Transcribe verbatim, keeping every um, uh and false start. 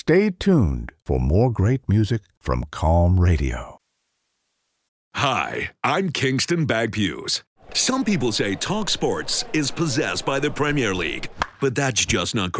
Stay tuned for more great music from Calm Radio. Hi, I'm Kingston Bagpues. Some people say Talk Sports is possessed by the Premier League, but that's just not correct.